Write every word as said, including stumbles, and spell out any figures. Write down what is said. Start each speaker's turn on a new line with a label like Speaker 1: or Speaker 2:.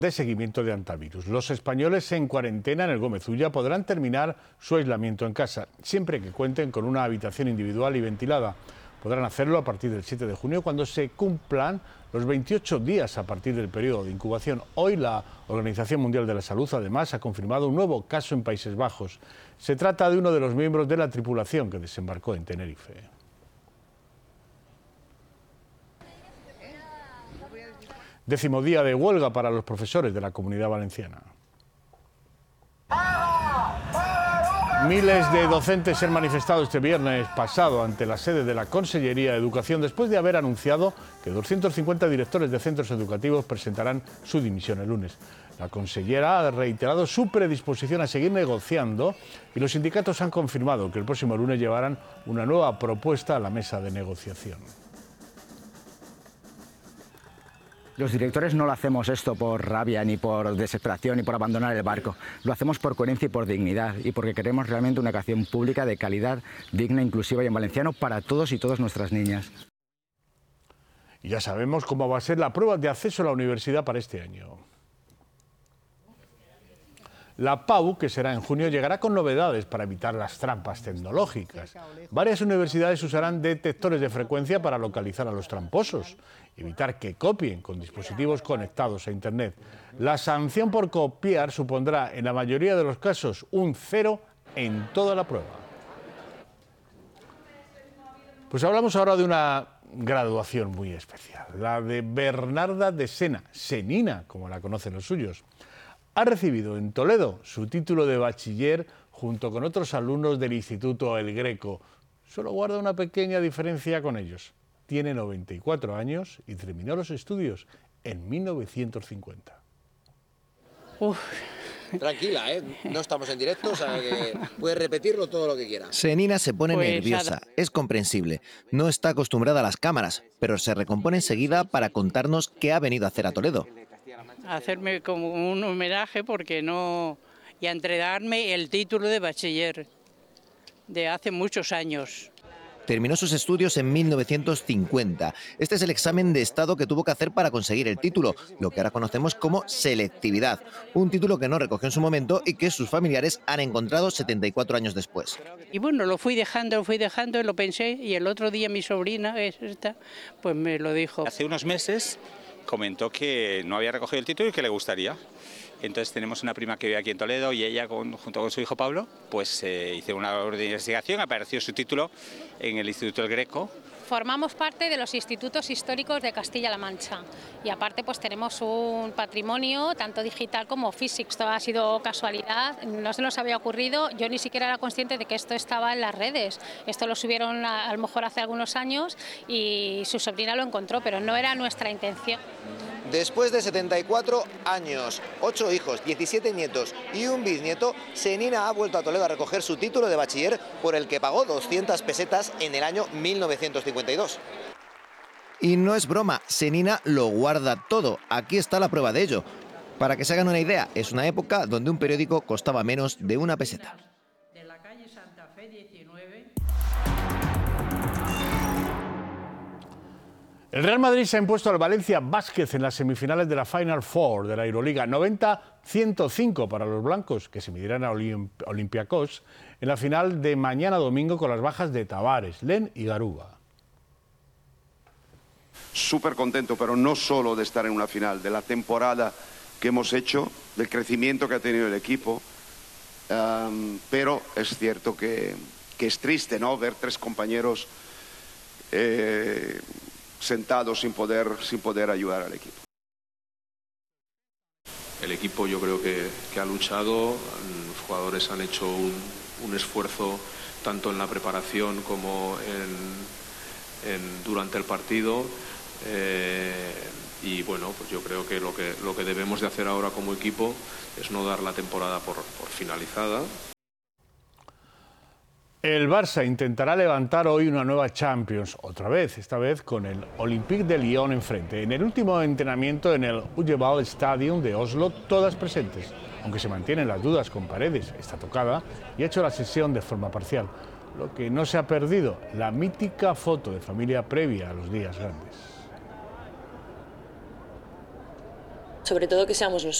Speaker 1: de seguimiento de antivirus. Los españoles en cuarentena en el Gómez Ulla podrán terminar su aislamiento en casa, siempre que cuenten con una habitación individual y ventilada. Podrán hacerlo a partir del siete de junio, cuando se cumplan los veintiocho días a partir del periodo de incubación. Hoy la Organización Mundial de la Salud, además, ha confirmado un nuevo caso en Países Bajos. Se trata de uno de los miembros de la tripulación que desembarcó en Tenerife. Décimo día de huelga para los profesores de la Comunidad Valenciana. Miles de docentes se han manifestado este viernes pasado ante la sede de la Consellería de Educación después de haber anunciado que doscientos cincuenta directores de centros educativos presentarán su dimisión el lunes. La consellera ha reiterado su predisposición a seguir negociando y los sindicatos han confirmado que el próximo lunes llevarán una nueva propuesta a la mesa de negociación.
Speaker 2: Los directores no lo hacemos esto por rabia, ni por desesperación, ni por abandonar el barco. Lo hacemos por coherencia y por dignidad, y porque queremos realmente una educación pública de calidad, digna, inclusiva y en valenciano para todos y todas nuestras niñas.
Speaker 1: Y ya sabemos cómo va a ser la prueba de acceso a la universidad para este año. La PAU, que será en junio, llegará con novedades para evitar las trampas tecnológicas. Varias universidades usarán detectores de frecuencia para localizar a los tramposos, evitar que copien con dispositivos conectados a Internet. La sanción por copiar supondrá, en la mayoría de los casos, un cero en toda la prueba. Pues hablamos ahora de una graduación muy especial, la de Bernarda de Sena, Senina, como la conocen los suyos. Ha recibido en Toledo su título de bachiller junto con otros alumnos del Instituto El Greco. Solo guarda una pequeña diferencia con ellos. Tiene noventa y cuatro años y terminó los estudios en mil novecientos cincuenta.
Speaker 3: Uf. Tranquila, ¿eh? No estamos en directo, o sea que puedes repetirlo todo lo que quieras.
Speaker 4: Senina se pone
Speaker 3: Pues
Speaker 4: nerviosa,
Speaker 3: nada.
Speaker 4: es comprensible. No está acostumbrada a las cámaras, pero se recompone enseguida para contarnos qué ha venido a hacer a Toledo.
Speaker 5: Hacerme como un homenaje porque no y a entregarme el título de bachiller de hace muchos años.
Speaker 4: Terminó sus estudios en mil novecientos cincuenta. Este es el examen de estado que tuvo que hacer para conseguir el título, lo que ahora conocemos como selectividad. Un título que no recogió en su momento y que sus familiares han encontrado setenta y cuatro años después.
Speaker 5: Y bueno, lo fui dejando, lo fui dejando y lo pensé y el otro día mi sobrina, es esta, pues me lo dijo.
Speaker 6: Hace unos meses comentó que no había recogido el título y que le gustaría. Entonces tenemos una prima que vive aquí en Toledo y ella, con, junto con su hijo Pablo, pues eh, hizo una orden de investigación, apareció su título en el Instituto El Greco.
Speaker 7: Formamos parte de los institutos históricos de Castilla-La Mancha y aparte pues tenemos un patrimonio tanto digital como físico. Esto ha sido casualidad, no se nos había ocurrido, yo ni siquiera era consciente de que esto estaba en las redes. Esto lo subieron a, a lo mejor hace algunos años y su sobrina lo encontró, pero no era nuestra intención.
Speaker 3: Después de setenta y cuatro años, ocho hijos, diecisiete nietos y un bisnieto, Senina ha vuelto a Toledo a recoger su título de bachiller por el que pagó doscientas pesetas en el año mil novecientos cincuenta y dos.
Speaker 4: Y no es broma, Senina lo guarda todo. Aquí está la prueba de ello. Para que se hagan una idea, es una época donde un periódico costaba menos de una peseta.
Speaker 5: De la calle Santa Fe diecinueve.
Speaker 1: El Real Madrid se ha impuesto al Valencia Vázquez en las semifinales de la Final Four de la Euroliga. noventa a ciento cinco para los blancos, que se medirán a Olimp- Olympiacos en la final de mañana domingo con las bajas de Tavares, Len y Garuba.
Speaker 8: Súper contento, pero no solo de estar en una final, de la temporada que hemos hecho, del crecimiento que ha tenido el equipo, um, pero es cierto que, que es triste, ¿no?, ver tres compañeros eh, sentados sin poder, sin poder ayudar al equipo.
Speaker 9: El equipo yo creo que, que ha luchado, los jugadores han hecho un, un esfuerzo tanto en la preparación como en, en, durante el partido eh, y bueno, pues yo creo que lo, que lo que debemos de hacer ahora como equipo es no dar la temporada por, por finalizada.
Speaker 1: El Barça intentará levantar hoy una nueva Champions, otra vez, esta vez con el Olympique de Lyon enfrente. En el último entrenamiento en el Ullevall Stadium de Oslo, todas presentes, aunque se mantienen las dudas con Paredes, está tocada, y ha hecho la sesión de forma parcial. Lo que no se ha perdido, la mítica foto de familia previa a los días grandes.
Speaker 10: sobre todo que seamos nosotros.